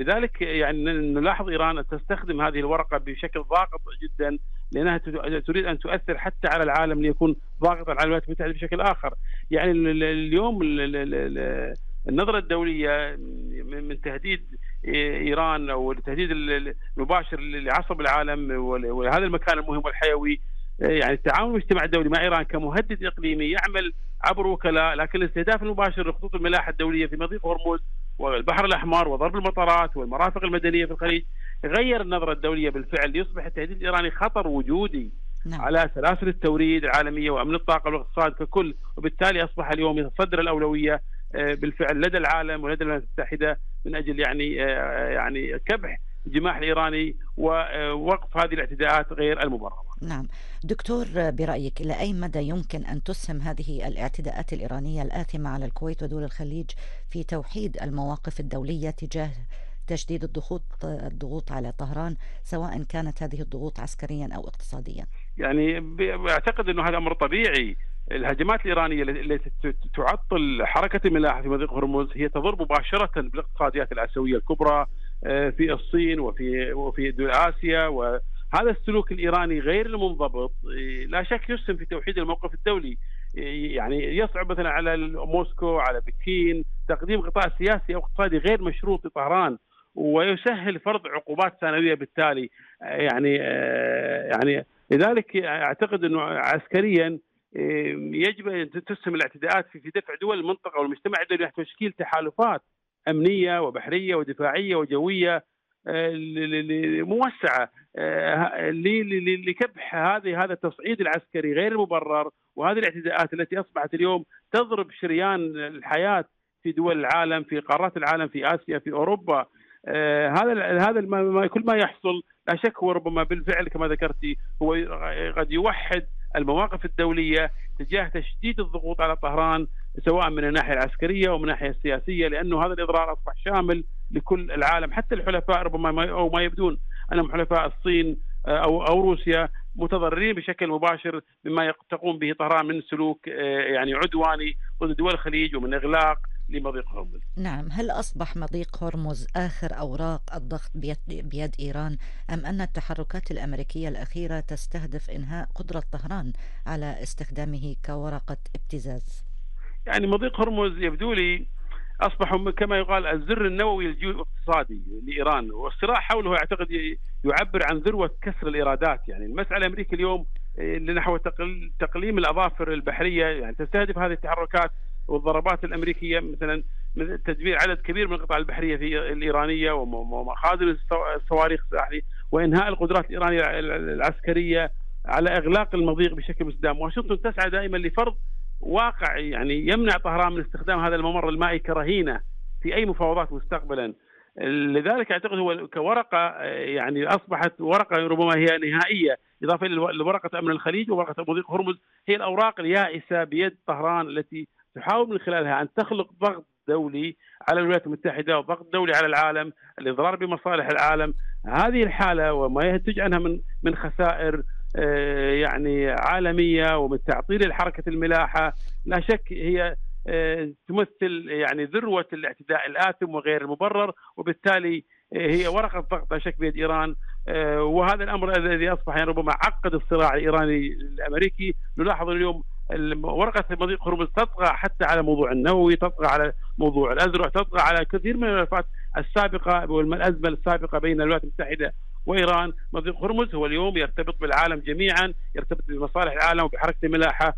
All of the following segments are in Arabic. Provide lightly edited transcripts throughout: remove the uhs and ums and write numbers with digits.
لذلك يعني نلاحظ إيران تستخدم هذه الورقة بشكل ضاغط جدا، لأنها تريد أن تؤثر حتى على العالم ليكون ضاغطا على الولايات المتحدة بشكل آخر. يعني اليوم النظرة الدولية من تهديد إيران أو التهديد المباشر لعصب العالم وهذا المكان المهم والحيوي، يعني التعاون المجتمع الدولي مع إيران كمهدد إقليمي يعمل عبر وكلاء، لكن الاستهداف المباشر لخطوط الملاحة الدولية في مضيق هرمز والبحر الأحمر وضرب المطارات والمرافق المدنية في الخليج غير النظرة الدولية بالفعل، ليصبح التهديد الإيراني خطر وجودي نعم. على سلاسل التوريد العالمية وأمن الطاقة والاقتصاد ككل، وبالتالي أصبح اليوم يتصدر الأولوية بالفعل لدى العالم ولدى الولايات المتحدة من أجل يعني كبح الجماح الإيراني ووقف هذه الاعتداءات غير المبررة. نعم دكتور، برأيك إلى أي مدى يمكن أن تسهم هذه الاعتداءات الإيرانية الآثمة على الكويت ودول الخليج في توحيد المواقف الدولية تجاه تشديد الضغوط على طهران، سواء كانت هذه الضغوط عسكريا أو اقتصاديا؟ يعني أعتقد أنه هذا أمر طبيعي. الهجمات الإيرانية التي تعطل حركة الملاحة في مضيق هرمز هي تضر مباشرة بالاقتصاديات الآسيوية الكبرى في الصين وفي دول آسيا، وهذا السلوك الإيراني غير المنضبط لا شك يسهم في توحيد الموقف الدولي. يعني يصعب مثلا على موسكو على بكين تقديم غطاء سياسي أو اقتصادي غير مشروط لطهران، ويسهل فرض عقوبات ثانوية بالتالي. يعني لذلك أعتقد أنه عسكريا يجب أن تسهم الاعتداءات في دفع دول المنطقة والمجتمع الدولي نحو تشكيل تحالفات أمنية وبحرية ودفاعية وجوية موسعة لكبح هذا التصعيد العسكري غير المبرر، وهذه الاعتداءات التي أصبحت اليوم تضرب شريان الحياة في دول العالم، في قارات العالم، في آسيا، في أوروبا. هذا كل ما يحصل لا شك هو ربما بالفعل كما ذكرتي هو قد يوحد المواقف الدولية تجاه تشديد الضغوط على طهران، سواء من الناحية العسكرية ومن الناحية السياسية، لأنه هذا الإضرار أصبح شامل لكل العالم، حتى الحلفاء ربما ما يبدون أنهم حلفاء الصين أو روسيا متضررين بشكل مباشر مما تقوم به طهران من سلوك يعني عدواني ضد دول الخليج ومن إغلاق لمضيق هرمز. نعم، هل أصبح مضيق هرمز آخر أوراق الضغط بيد إيران، أم أن التحركات الأمريكية الأخيرة تستهدف إنهاء قدرة طهران على استخدامه كورقة ابتزاز؟ يعني مضيق هرمز يبدو لي أصبح كما يقال الزر النووي الاقتصادي لإيران، والصراع حوله أعتقد يعبر عن ذروة كسر الإيرادات. يعني المسألة الأمريكية اليوم نحو تقليم الأظافر البحرية، يعني تستهدف هذه التحركات والضربات الأمريكية مثلا تدمير عدد كبير من القطع البحرية في الإيرانية ومخازن الصواريخ الساحلية، وإنهاء القدرات الإيرانية العسكرية على إغلاق المضيق بشكل مستدام. واشنطن تسعى دائما لفرض واقع يعني يمنع طهران من استخدام هذا الممر المائي كرهينة في أي مفاوضات مستقبلا. لذلك أعتقد هو كورقة يعني أصبحت ورقة ربما هي نهائية، إضافة لورقة أمن الخليج وورقة مضيق هرمز، هي الأوراق اليائسة بيد طهران التي تحاول من خلالها أن تخلق ضغط دولي على الولايات المتحدة وضغط دولي على العالم، الإضرار بمصالح العالم. هذه الحالة وما ينتج عنها من خسائر يعني عالمية ومن تعطيل الحركة الملاحة لا شك هي تمثل يعني ذروة الاعتداء الآثم وغير المبرر، وبالتالي هي ورقة ضغط لا شك بيد إيران. وهذا الأمر الذي أصبح يعني ربما عقد الصراع الإيراني الأمريكي. نلاحظ اليوم ورقة مضيق هرمز تطغى حتى على موضوع النووي، تطغى على موضوع الأذرع، تطغى على كثير من الملفات السابقة والأزمة السابقة بين الولايات المتحدة وإيران. مضيق هرمز هو اليوم يرتبط بالعالم جميعا، يرتبط بمصالح العالم وبحركة الملاحة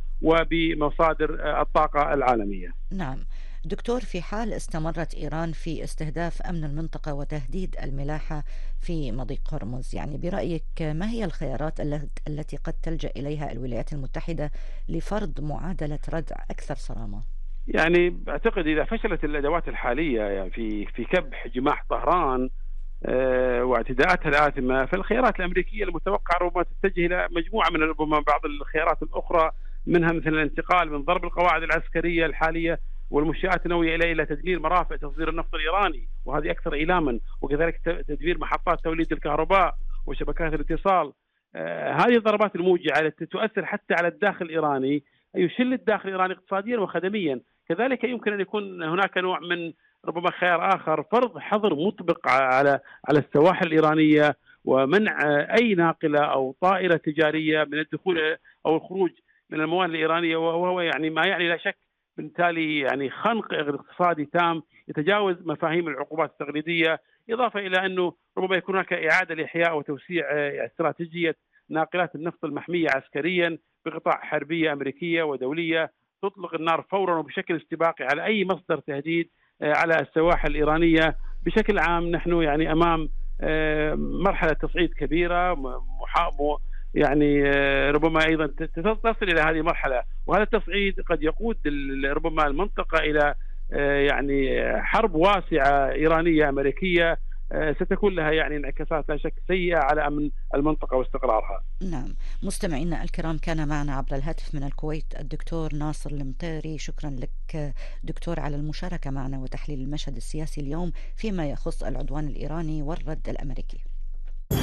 وبمصادر الطاقة العالمية. نعم دكتور، في حال استمرت إيران في استهداف أمن المنطقة وتهديد الملاحة في مضيق هرمز، يعني برأيك ما هي الخيارات التي قد تلجأ إليها الولايات المتحدة لفرض معادلة ردع أكثر صرامة؟ يعني أعتقد إذا فشلت الأدوات الحالية يعني في كبح جماح طهران واعتداءاتها الآثمة، فالخيارات الأمريكية المتوقعة ربما تتجه إلى مجموعة من ربما بعض الخيارات الأخرى، منها مثل الانتقال من ضرب القواعد العسكرية الحالية والمنشآت النووية إلى تدمير مرافق تصدير النفط الإيراني، وهذه أكثر إيلاما، وكذلك تدمير محطات توليد الكهرباء وشبكات الاتصال. هذه الضربات الموجعة التي تؤثر حتى على الداخل الإيراني، يشل الداخل الإيراني اقتصاديا وخدميا. كذلك يمكن أن يكون هناك نوع من ربما خيار آخر فرض حظر مطبق على السواحل الإيرانية، ومنع أي ناقلة أو طائرة تجارية من الدخول أو الخروج من الموانئ الإيرانية، وهو يعني ما يعني لا شك بالتالي يعني خنق اقتصادي تام يتجاوز مفاهيم العقوبات التقليدية، إضافة إلى أنه ربما يكون هناك إعادة لإحياء وتوسيع استراتيجية ناقلات النفط المحمية عسكريا بقطع حربية أمريكية ودولية تطلق النار فورا وبشكل استباقي على أي مصدر تهديد على السواحل الإيرانية. بشكل عام نحن يعني أمام مرحلة تصعيد كبيرة، يعني ربما أيضا تصل إلى هذه المرحلة، وهذا التصعيد قد يقود ربما المنطقة إلى يعني حرب واسعة إيرانية أمريكية ستكون لها يعني انعكاسات لا شك سيئة على أمن المنطقة واستقرارها. نعم، مستمعينا الكرام، كان معنا عبر الهاتف من الكويت الدكتور ناصر المطيري. شكرا لك دكتور على المشاركة معنا وتحليل المشهد السياسي اليوم فيما يخص العدوان الإيراني والرد الأمريكي.